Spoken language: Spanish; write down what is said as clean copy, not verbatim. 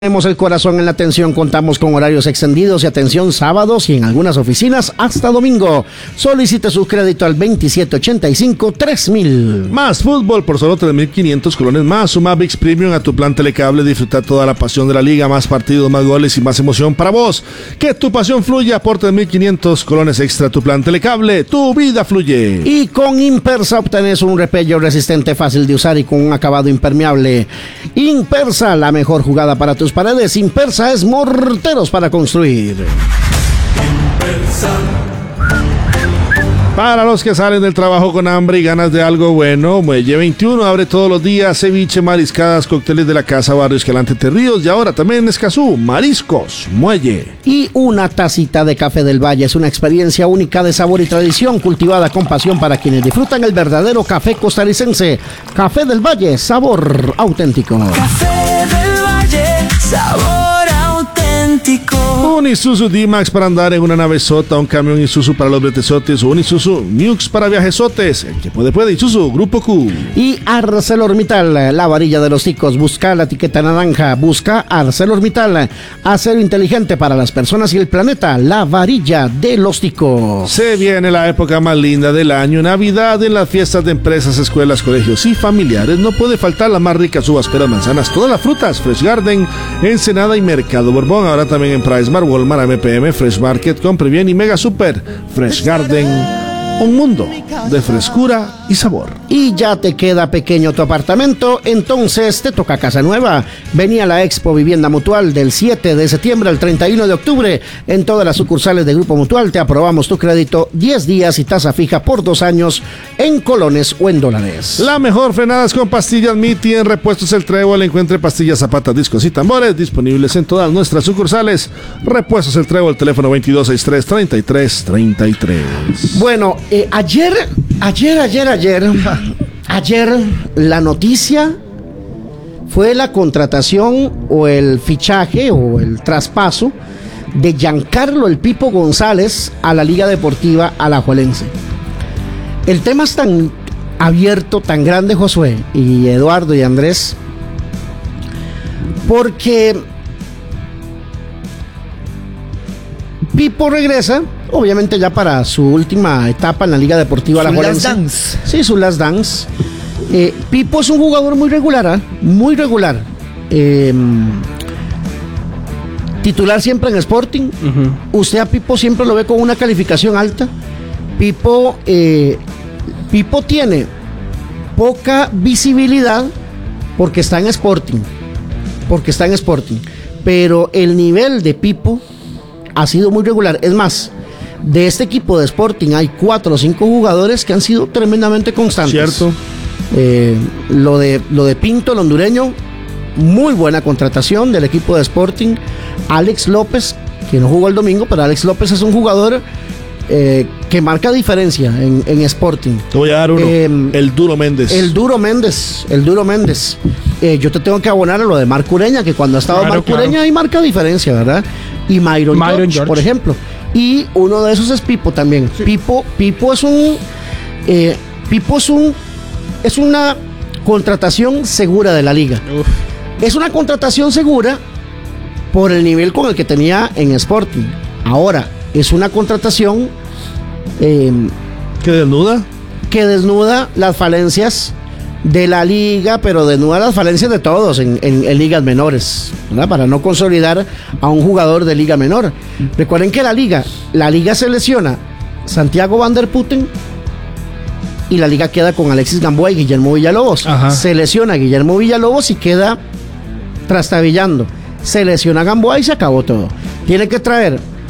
Tenemos el corazón en la atención, contamos con horarios extendidos y atención sábados y en algunas oficinas hasta domingo. Solicite su crédito al 2785-3000. Más fútbol por solo 3.500 colones más. Suma ViX Premium a tu plan Telecable. Disfruta toda la pasión de la liga, más partidos, más goles y más emoción para vos. Que tu pasión fluya por 3.500 colones extra. Tu plan Telecable, tu vida fluye. Y con Impersa obtenés un repello resistente, fácil de usar y con un acabado impermeable. Impersa, la mejor jugada para tus paredes. Impersa es morteros para construir. Para los que salen del trabajo con hambre y ganas de algo bueno, Muelle 21 abre todos los días ceviche, mariscadas, cócteles de la casa, Barrio Escalante, Ríos y ahora también en Escazú, mariscos, Muelle. Y una tacita de Café del Valle es una experiencia única de sabor y tradición cultivada con pasión para quienes disfrutan el verdadero café costarricense. Café del Valle, sabor auténtico. Café del Valle, sabor auténtico. Un Isuzu D-Max para andar en una navezota, un camión Isuzu para los bretesotes, un Isuzu Mux para viajesotes. El que puede, Isuzu, Grupo Q. Y ArcelorMittal, la varilla de los ticos. Busca la etiqueta naranja, busca ArcelorMittal. Acero inteligente para las personas y el planeta, la varilla de los ticos. Se viene la época más linda del año, Navidad. En las fiestas de empresas, escuelas, colegios y familiares no puede faltar las más ricas uvas, peras, manzanas, todas las frutas. Fresh Garden, Ensenada y Mercado Borbón. Ahora también en PriceMart, Walmart, MPM, Fresh Market, Compre Bien y Mega Super. Fresh Garden, un mundo de frescura y sabor. Y ya te queda pequeño tu apartamento, entonces te toca casa nueva. Vení a la Expo Vivienda Mutual del 7 de septiembre al 31 de octubre. En todas las sucursales de Grupo Mutual te aprobamos tu crédito 10 días y tasa fija por 2 años en colones o en dólares. La mejor frenadas con pastillas Miti. En Repuestos El Trébol encuentre pastillas, zapatas, discos y tambores disponibles en todas nuestras sucursales. Repuestos El Trébol, teléfono 2263-3333. Bueno, ayer la noticia fue la contratación o el fichaje o el traspaso de Giancarlo El Pipo González a la Liga Deportiva Alajuelense. El tema es tan abierto, tan grande, Josué y Eduardo y Andrés, porque Pipo regresa, obviamente ya para su última etapa en la Liga Deportiva Alajuelense. Last dance. Sí, su last dance. Pipo es un jugador muy regular, muy regular. Titular siempre en Sporting. Usted a Pipo siempre lo ve con una calificación alta. Pipo tiene poca visibilidad porque está en Sporting. Pero el nivel de Pipo ha sido muy regular. Es más, de este equipo de Sporting hay 4 o 5 jugadores que han sido tremendamente constantes. Cierto. Lo de Pinto, el hondureño, muy buena contratación del equipo de Sporting. Alex López, que no jugó el domingo, pero Alex López es un jugador que marca diferencia en Sporting. Te voy a dar uno, el Duro Méndez. El Duro Méndez. Yo te tengo que abonar a lo de Marco Ureña, que cuando ha estado Marco Ureña ahí marca diferencia, ¿verdad? Y Myron George, por ejemplo. Y uno de esos es Pipo también. Sí. Pipo es una contratación segura de la liga. Uf. Es una contratación segura por el nivel con el que tenía en Sporting. Ahora, es una contratación ¿que desnuda las falencias de la liga, pero desnuda las falencias de todos en ligas menores, ¿verdad? Para no consolidar a un jugador de liga menor. Recuerden que la liga se lesiona Santiago Van der Putten y la liga queda con Alexis Gamboa y Guillermo Villalobos. Ajá. Se lesiona Guillermo Villalobos y queda trastabillando. Se lesiona Gamboa y se acabó todo. Tiene que traer